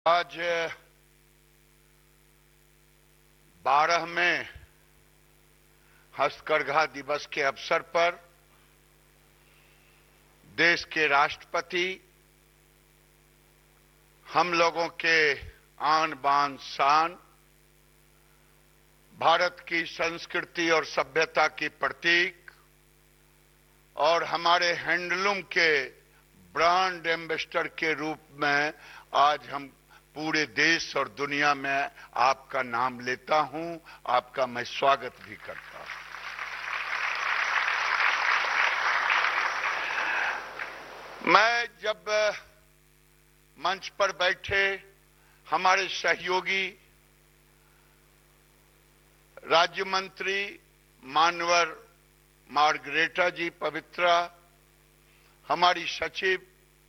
आज 12वें हस्तकरघा दिवस के अवसर पर देश के राष्ट्रपति हम लोगों के आन बान शान, भारत की संस्कृति और सभ्यता की प्रतीक और हमारे हैंडलूम के ब्रांड एम्बेसडर के रूप में आज हम पूरे देश और दुनिया में आपका नाम लेता हूं, आपका मैं स्वागत भी करता हूं। मैं जब मंच पर बैठे हमारे सहयोगी राज्य मंत्री मानवर मार्गरेटा जी पवित्रा, हमारी सचिव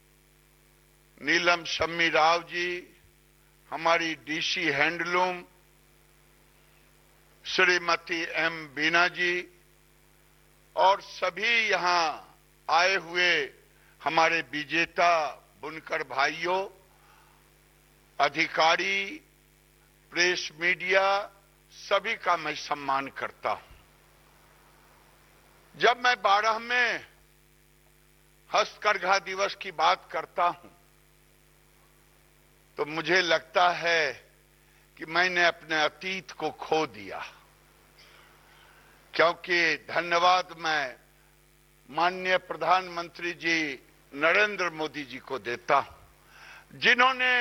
नीलम शम्मी राव जी, हमारी डीसी हैंडलूम श्रीमती एम बीना जी और सभी यहां आए हुए हमारे विजेता बुनकर भाइयों, अधिकारी, प्रेस मीडिया, सभी का मैं सम्मान करता हूं। जब मैं 12वें हस्तकरघा दिवस की बात करता हूं तो मुझे लगता है कि मैंने अपने अतीत को खो दिया, क्योंकि धन्यवाद मैं माननीय प्रधानमंत्री जी नरेंद्र मोदी जी को देता हूं, जिन्होंने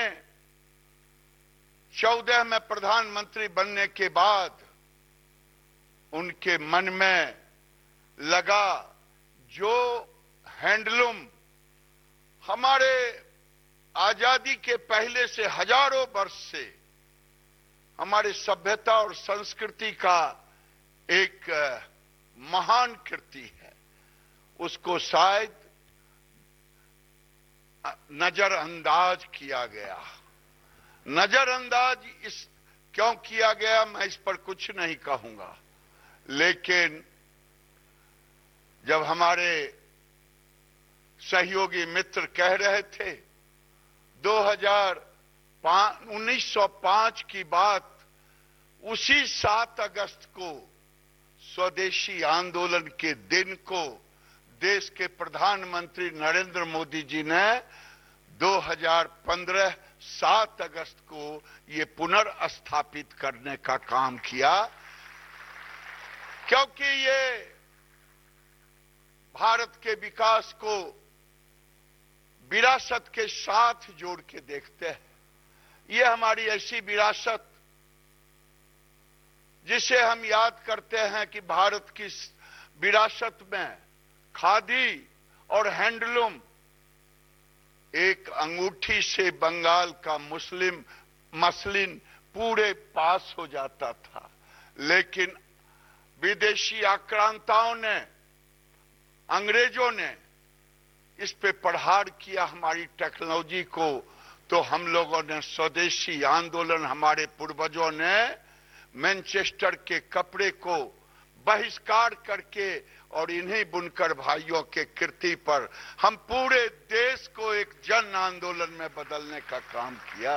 14 में प्रधानमंत्री बनने के बाद उनके मन में लगा जो हैंडलूम हमारे आजादी के पहले से हजारों वर्ष से हमारे सभ्यता और संस्कृति का एक महान कृति है, उसको शायद नजरअंदाज किया गया। नजरअंदाज इस क्यों किया गया मैं इस पर कुछ नहीं कहूंगा, लेकिन जब हमारे सहयोगी मित्र कह रहे थे 1905 की बात, उसी 7 अगस्त को स्वदेशी आंदोलन के दिन को देश के प्रधानमंत्री नरेंद्र मोदी जी ने 2015 7 अगस्त को ये पुनर्स्थापित करने का काम किया, क्योंकि ये भारत के विकास को विरासत के साथ जोड़ के देखते हैं। ये हमारी ऐसी विरासत जिसे हम याद करते हैं कि भारत की विरासत में खादी और हैंडलूम एक अंगूठी से बंगाल का मसलिन पूरे पास हो जाता था, लेकिन विदेशी आक्रांताओं ने, अंग्रेजों ने इस पे प्रहार किया हमारी टेक्नोलॉजी को, तो हम लोगों ने स्वदेशी आंदोलन, हमारे पूर्वजों ने मैनचेस्टर के कपड़े को बहिष्कार करके और इन्हीं बुनकर भाइयों के कृति पर हम पूरे देश को एक जन आंदोलन में बदलने का काम किया।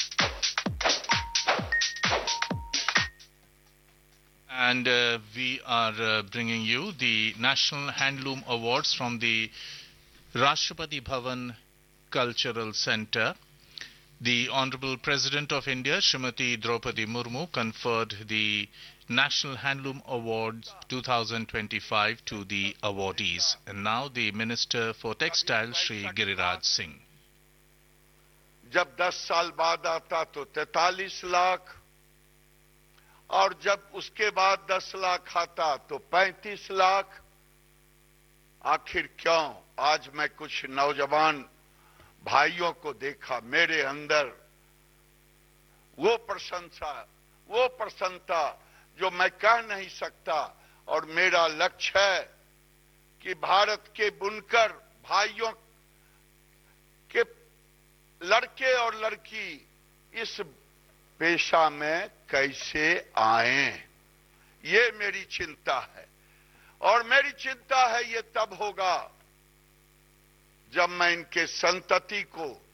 And we are bringing you the National Handloom Awards from the Rashtrapati Bhavan Cultural Center. The Honorable President of India, Srimati Draupadi Murmu, conferred the National Handloom Awards 2025 to the awardees. And now the Minister for Textiles, Shri Giriraj Singh. जब 10 साल बाद आता तो 43 लाख और जब उसके बाद 10 लाख आता तो 35 लाख। आखिर क्यों? आज मैं कुछ नौजवान भाइयों को देखा, मेरे अंदर वो प्रसन्नता जो मैं कह नहीं सकता, और मेरा लक्ष्य है कि भारत के बुनकर भाइयों के लड़के और लड़की इस पेशा में कैसे आएं, ये मेरी चिंता है। और मेरी चिंता है ये तब होगा जब मैं इनके संतति को